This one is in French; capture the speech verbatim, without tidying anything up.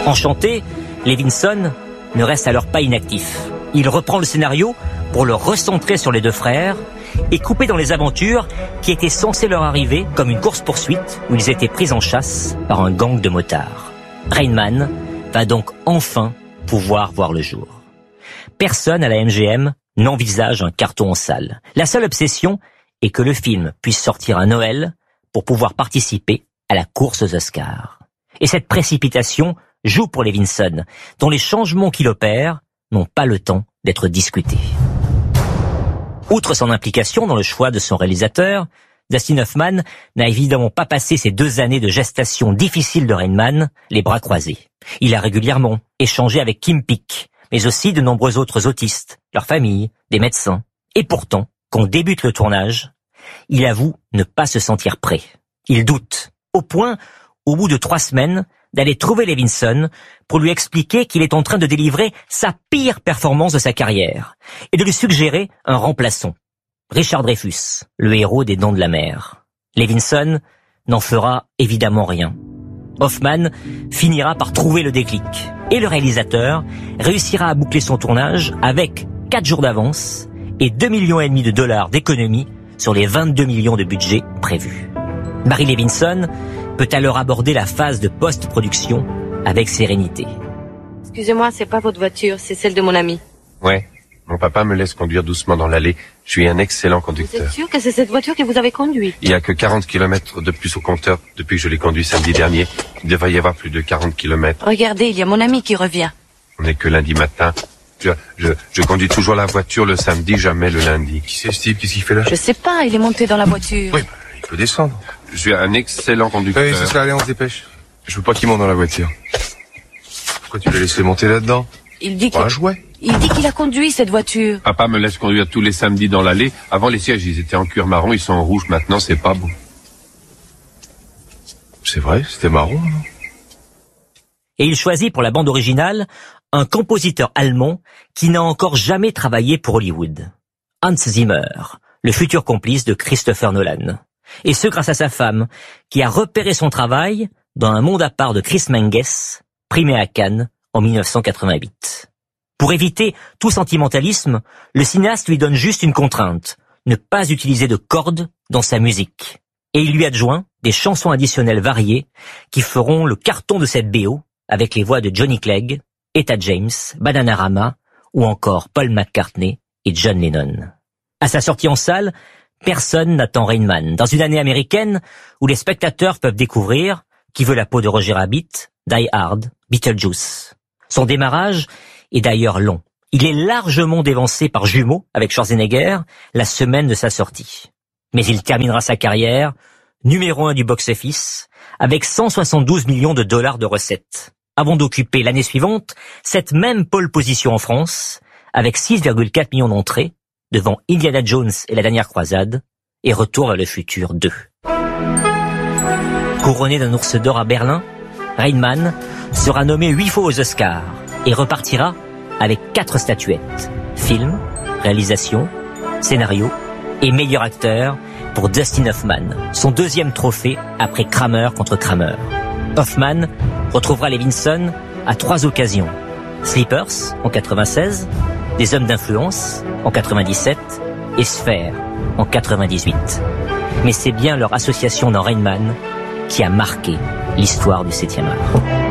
Enchanté, Levinson ne reste alors pas inactif. Il reprend le scénario pour le recentrer sur les deux frères et couper dans les aventures qui étaient censées leur arriver comme une course-poursuite où ils étaient pris en chasse par un gang de motards. Rain Man va donc enfin pouvoir voir le jour. Personne à la M G M n'envisage un carton en salle. La seule obsession est que le film puisse sortir à Noël pour pouvoir participer à la course aux Oscars. Et cette précipitation joue pour Levinson, dont les changements qu'il opère n'ont pas le temps d'être discutés. Outre son implication dans le choix de son réalisateur, Dustin Hoffman n'a évidemment pas passé ces deux années de gestation difficile de Rain Man les bras croisés. Il a régulièrement échangé avec Kim Peek, mais aussi de nombreux autres autistes, leurs familles, des médecins. Et pourtant, quand débute le tournage, il avoue ne pas se sentir prêt. Il doute, au point, au bout de trois semaines, d'aller trouver Levinson pour lui expliquer qu'il est en train de délivrer sa pire performance de sa carrière et de lui suggérer un remplaçant. Richard Dreyfuss, le héros des Dents de la Mer. Levinson n'en fera évidemment rien. Hoffman finira par trouver le déclic et le réalisateur réussira à boucler son tournage avec quatre jours d'avance et deux millions et demi de dollars d'économie sur les vingt-deux millions de budget prévus. Barry Levinson peut alors aborder la phase de post-production avec sérénité. Excusez-moi, c'est pas votre voiture, c'est celle de mon ami. Ouais, mon papa me laisse conduire doucement dans l'allée. Je suis un excellent conducteur. Vous êtes sûr que c'est cette voiture que vous avez conduite? Il y a que quarante kilomètres de plus au compteur depuis que je l'ai conduit samedi dernier. Il devrait y avoir plus de quarante kilomètres. Regardez, il y a mon ami qui revient. On n'est que lundi matin. Je, je, je conduis toujours la voiture le samedi, jamais le lundi. Qui c'est ce type? Qu'est-ce qu'il fait là? Je sais pas, il est monté dans la voiture. Oui, bah, il peut descendre. Je suis un excellent conducteur. Oui, c'est ça, allez, on se dépêche. Je veux pas qu'il monte dans la voiture. Pourquoi tu l'as laissé monter là-dedans? Il dit Pour un qu'il jouet. il dit qu'il a conduit cette voiture. Papa me laisse conduire tous les samedis dans l'allée. Avant, les sièges, ils étaient en cuir marron, ils sont en rouge. Maintenant, c'est pas bon. C'est vrai, c'était marron, non? Et il choisit pour la bande originale un compositeur allemand qui n'a encore jamais travaillé pour Hollywood. Hans Zimmer, le futur complice de Christopher Nolan. Et ce grâce à sa femme, qui a repéré son travail dans Un monde à part de Chris Menges, primé à Cannes en mille neuf cent quatre-vingt-huit. Pour éviter tout sentimentalisme, le cinéaste lui donne juste une contrainte, ne pas utiliser de cordes dans sa musique. Et il lui adjoint des chansons additionnelles variées qui feront le carton de cette B O avec les voix de Johnny Clegg, Etta James, Bananarama ou encore Paul McCartney et John Lennon. À sa sortie en salle, personne n'attend Rain Man, dans une année américaine où les spectateurs peuvent découvrir Qui veut la peau de Roger Rabbit, Die Hard, Beetlejuice. Son démarrage est d'ailleurs long. Il est largement dévancé par Jumeaux avec Schwarzenegger la semaine de sa sortie. Mais il terminera sa carrière numéro un du box-office avec cent soixante-douze millions de dollars de recettes, avant d'occuper l'année suivante cette même pole position en France avec six virgule quatre millions d'entrées devant Indiana Jones et la dernière croisade et Retour vers le futur deux. Couronné d'un ours d'or à Berlin, Rain Man sera nommé huit fois aux Oscars et repartira avec quatre statuettes. Film, réalisation, scénario et meilleur acteur pour Dustin Hoffman, son deuxième trophée après Kramer contre Kramer. Hoffman retrouvera Levinson à trois occasions. Sleepers en quatre-vingt-seize, Des hommes d'influence en quatre-vingt-dix-sept et Sphère en quatre-vingt-dix-huit. Mais c'est bien leur association dans Rain Man qui a marqué l'histoire du septième art.